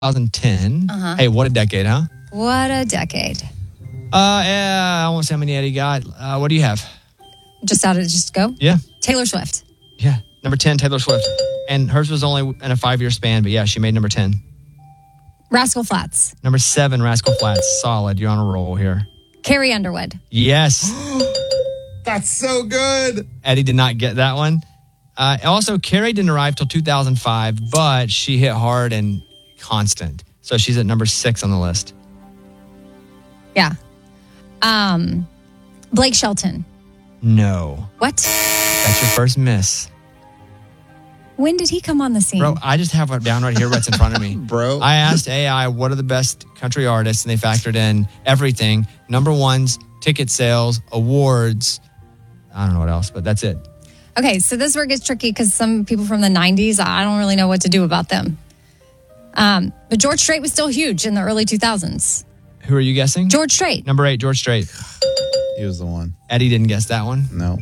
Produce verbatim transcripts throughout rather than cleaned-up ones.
twenty ten. Uh-huh. Hey, what a decade, huh? What a decade. Uh, yeah, I won't say how many Eddie got. Uh, what do you have? Just out of just go? Yeah. Taylor Swift. Yeah. Number ten, Taylor Swift. And hers was only in a five-year span, but yeah, she made number ten. Rascal Flatts. Number seven, Rascal Flatts. Solid. You're on a roll here. Carrie Underwood. Yes. That's so good. Eddie did not get that one. Uh, also, Carrie didn't arrive till two thousand five, but she hit hard and constant. So she's at number six on the list. Yeah. Um, Blake Shelton. No. What? That's your first miss. When did he come on the scene? Bro, I just have it down right here what's in front of me. Bro. I asked A I, what are the best country artists? And they factored in everything. Number ones, ticket sales, awards. I don't know what else, but that's it. Okay, so this is where it gets tricky because some people from the nineties, I don't really know what to do about them. Um, but George Strait was still huge in the early two thousands. Who are you guessing? George Strait. Number eight, George Strait. He was the one. Eddie didn't guess that one. No.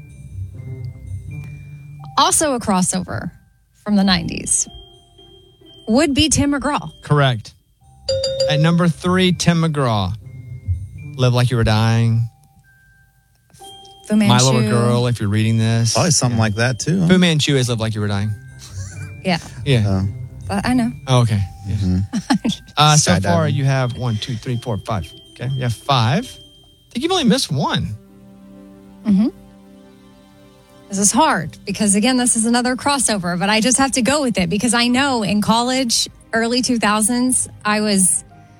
Also a crossover from the nineties would be Tim McGraw. Correct. At number three, Tim McGraw. Live Like You Were Dying. Fu Manchu. My Little Girl, if you're reading this. Probably something like that, too. Fu Manchu is Live Like You Were Dying. Yeah, Yeah. Oh. but I know. Oh, okay. Yeah. Uh, so Skydiving. far, you have one, two, three, four, five. Okay, you have five. I think you've only missed one. Mm-hmm. This is hard because, again, this is another crossover, but I just have to go with it because I know in college, early two thousands, I was,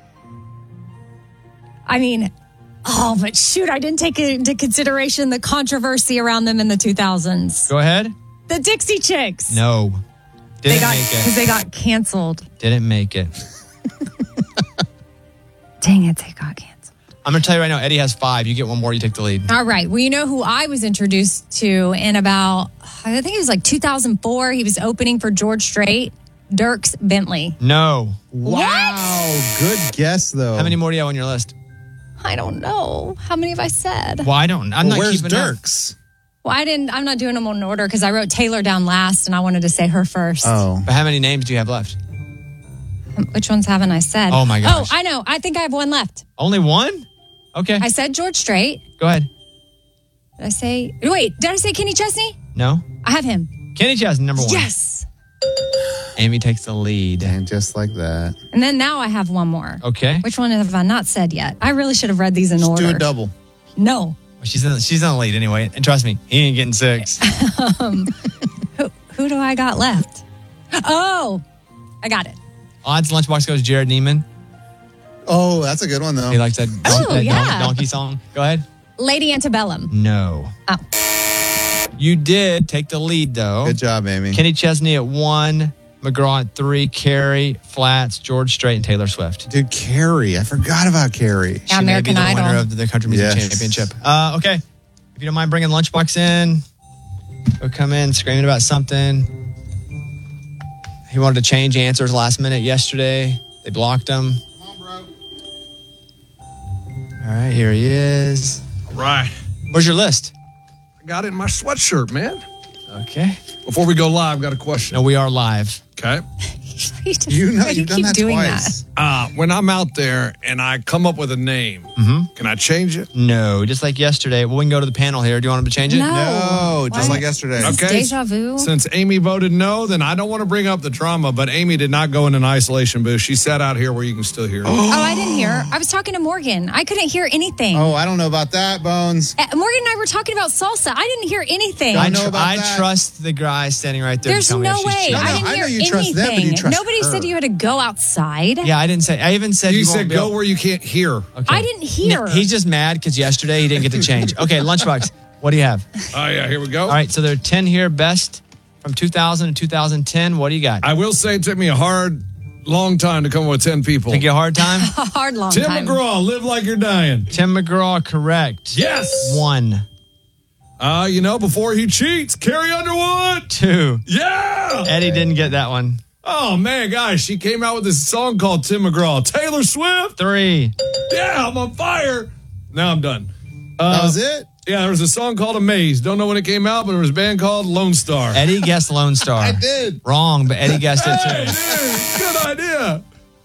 I mean, oh, but shoot, I didn't take into consideration the controversy around them in the two thousands. Go ahead. The Dixie Chicks. No. Didn't They got, make because it. they got canceled. Didn't make it. Dang it, they got canceled. I'm going to tell you right now, Eddie has five. You get one more, you take the lead. All right. Well, you know who I was introduced to in about, I think it was like two thousand four. He was opening for George Strait, Dierks Bentley. No. Wow. Good guess, though. How many more do you have on your list? I don't know. How many have I said? Well, I don't. I'm Well, not where's keeping up. Dirks? Well, I didn't, I'm not doing them in order because I wrote Taylor down last and I wanted to say her first. Oh. But how many names do you have left? Which ones haven't I said? Oh, my gosh. Oh, I know. I think I have one left. Only one? Okay. I said George Strait. Go ahead. Did I say, wait, did I say Kenny Chesney? No? I have him. Kenny Chesney, number one. Yes. Amy takes the lead. And just like that. And then now I have one more. Okay. Which one have I not said yet? I really should have read these in Just order. do a double. No. Well, she's in, she's in the lead anyway. And trust me, he ain't getting six. um, who, who do I got left? Oh, I got it. Odds Lunchbox goes Jared Neiman. Oh, that's a good one, though. He likes that, Oh, that yeah. don- donkey song. Go ahead. Lady Antebellum. No. Oh. You did take the lead, though. Good job, Amy. Kenny Chesney at one, McGraw at three, Carrie, Flats, George Strait, and Taylor Swift. Dude, Carrie. I forgot about Carrie. Yeah, She may be American the Idol. winner of the Country Music Yes. Championship. Uh, okay. If you don't mind bringing Lunchbox in, he'll come in screaming about something. He wanted to change answers last minute yesterday. They blocked him. Come on, bro. All right, here he is. All right. Where's your list? I got it in my sweatshirt, man. Okay. Before we go live, got a question. No, we are live. Okay. You, just, You know, why do you've done keep that doing twice. that? Uh, when I'm out there and I come up with a name, Mm-hmm. can I change it? No, just like yesterday. Well, we can go to the panel here. Do you want him to change it? No. No, just Why? like yesterday. Is this Okay. deja vu? Since Amy voted no, then I don't want to bring up the drama, but Amy did not go in an isolation booth. She sat out here where you can still hear her. Oh, I didn't hear. I was talking to Morgan. I couldn't hear anything. Oh, I don't know about that, Bones. Uh, Morgan and I were talking about salsa. I didn't hear anything. I, know tr- about I that. trust the guy standing right there. There's to tell me no if she's way. cheating. No, I no, didn't I hear know you anything. trust them, but you trust Nobody her. said you had to go outside. Yeah, I didn't say. I even said You, you, won't said be go able- where you can't hear. Okay. I didn't hear. He's just mad because yesterday he didn't get to change. Okay, Lunchbox, what do you have? Oh, yeah, here we go. All right, so there are ten here, best from two thousand to two thousand ten. What do you got? I will say it took me a hard, long time to come up with ten people. Take you a hard time? A hard long Tim time. McGraw, Live Like You're Dying. Tim McGraw, correct. Yes. One. Uh, you know, before he cheats, Carrie Underwood. Two. Yeah. Eddie didn't get that one. Oh, man, guys, she came out with this song called Tim McGraw. Taylor Swift. Three. Yeah, I'm on fire. Now I'm done. Uh, That was it? Yeah, there was a song called Amaze. Don't know when it came out, but there was a band called Lone Star. Eddie guessed Lone Star. I did. Wrong, but Eddie guessed it Hey, too. dude, good idea.